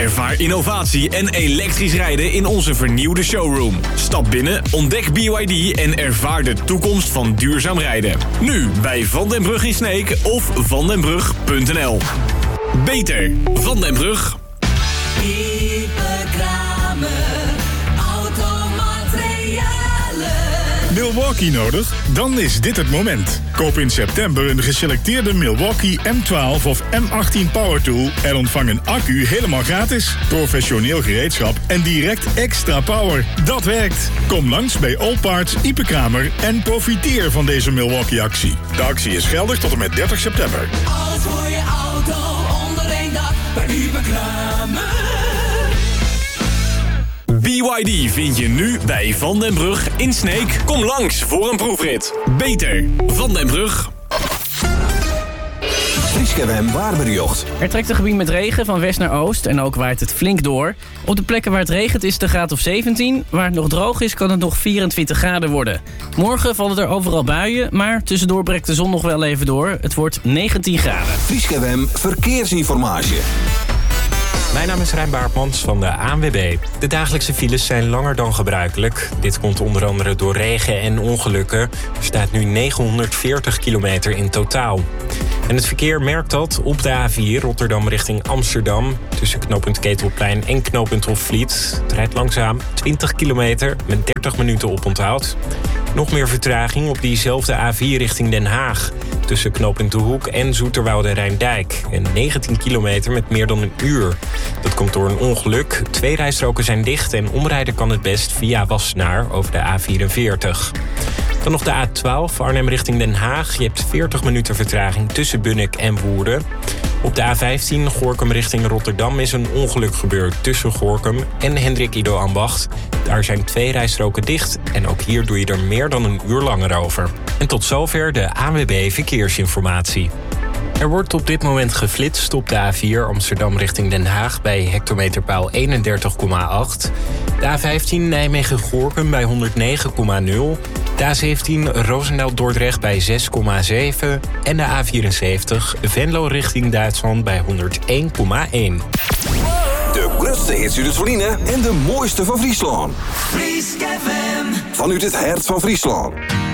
Ervaar innovatie en elektrisch rijden in onze vernieuwde showroom. Stap binnen, ontdek BYD en ervaar de toekomst van duurzaam rijden. Nu bij Van den Brug in Sneek of vandenbrug.nl. Beter Van den Brug. Milwaukee nodig? Dan is dit het moment. Koop in september een geselecteerde Milwaukee M12 of M18 Power Tool en ontvang een accu helemaal gratis. Professioneel gereedschap en direct extra power. Dat werkt. Kom langs bij All Parts Ipe Kramer en profiteer van deze Milwaukee-actie. De actie is geldig tot en met 30 september. Alles voor je auto onder één dak bij Ipe Kramer. BYD vind je nu bij Van den Brug in Sneek. Kom langs voor een proefrit. Beter Van den Brug. Fries FM waarbericht. Er trekt een gebied met regen van west naar oost en ook waait het flink door. Op de plekken waar het regent is het een graad of 17. Waar het nog droog is kan het nog 24 graden worden. Morgen vallen er overal buien, maar tussendoor breekt de zon nog wel even door. Het wordt 19 graden. Fries FM verkeersinformatie. Mijn naam is Rijn Baartmans van de ANWB. De dagelijkse files zijn langer dan gebruikelijk. Dit komt onder andere door regen en ongelukken. Er staat nu 940 kilometer in totaal. En het verkeer merkt dat op de A4 Rotterdam richting Amsterdam. Tussen knooppunt Ketelplein en knooppunt Hofvliet. Het rijdt langzaam 20 kilometer met 30 minuten oponthoud. Nog meer vertraging op diezelfde A4 richting Den Haag. Tussen knooppunt De Hoek en Zoeterwoude Rijndijk. En 19 kilometer met meer dan een uur. Dat komt door een ongeluk. 2 rijstroken zijn dicht en omrijden kan het best via Wassenaar over de A44. Dan nog de A12 Arnhem richting Den Haag. Je hebt 40 minuten vertraging tussen Bunnik en Woerden. Op de A15 Gorinchem richting Rotterdam is een ongeluk gebeurd tussen Gorinchem en Hendrik Ido Ambacht. Daar zijn 2 rijstroken dicht en ook hier doe je er meer dan een uur langer over. En tot zover de ANWB Verkeersinformatie. Er wordt op dit moment geflitst op de A4 Amsterdam richting Den Haag bij hectometerpaal 31,8. De A15 Nijmegen-Gorinchem bij 109,0. De A17 Roosendaal-Dordrecht bij 6,7. En de A74 Venlo richting Duitsland bij 101,1. De grootste hits uit het Verliezen en de mooiste van Friesland. Fries FM. Vanuit het hart van Friesland.